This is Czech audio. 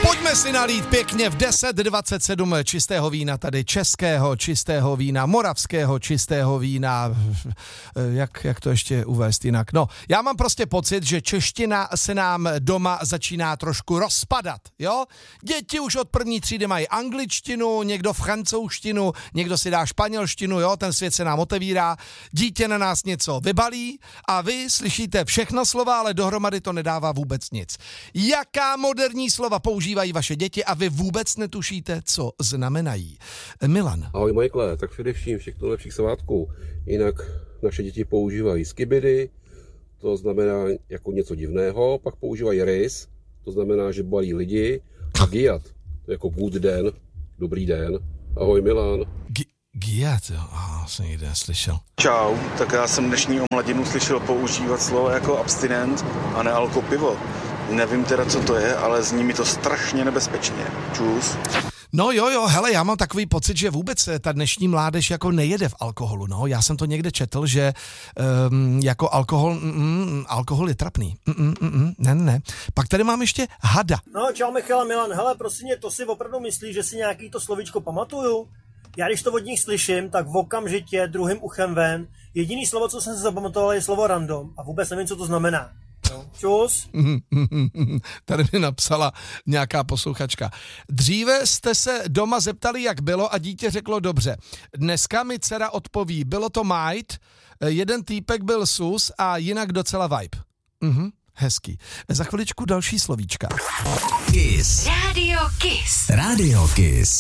Pojďme si nalít pěkně v 10:27 čistého vína, tady českého čistého vína, moravského čistého vína, jak to ještě uvést jinak. No, já mám prostě pocit, že čeština se nám doma začíná trošku rozpadat, jo? Děti už od první třídy mají angličtinu, někdo francouzštinu, někdo si dá španělštinu, jo? Ten svět se nám otevírá, dítě na nás něco vybalí a vy slyšíte všechno slova, ale dohromady to nedává vůbec nic. Jaká moderní slova používají vaše děti a vy vůbec netušíte, co znamenají? Milan. Ahoj Michael, tak především všechno lepších svátků. Jinak naše děti používají skibidy, to znamená jako něco divného, pak používají rys, to znamená, že balí lidi, a giat, to je jako good den, dobrý den. Ahoj Milan. Giat, jo, jsem nikdy neslyšel. Čau, tak já jsem dnešní mladinu slyšel používat slovo jako abstinent a ne alkopivo. Nevím teda, co to je, ale zní mi to strašně nebezpečně. Čus. No jo, hele, já mám takový pocit, že vůbec ta dnešní mládež jako nejede v alkoholu, no. Já jsem to někde četl, že jako alkohol je trapný. Ne. Pak tady mám ještě hada. No, čau Michal, Milan, hele, prosím mě, to si opravdu myslíš, že si nějaký to slovíčko pamatuju? Já když to od nich slyším, tak okamžitě druhým uchem ven. Jediný slovo, co jsem si zapamatoval, je slovo random a vůbec nevím, co to znamená. No. Čus. Tady mi napsala nějaká posluchačka. Dříve jste se doma zeptali, jak bylo a dítě řeklo dobře. Dneska mi dcera odpoví, bylo to majt, jeden týpek byl sus a jinak docela vibe. Hezký. Za chviličku další slovíčka. Kiss. Radio Kiss.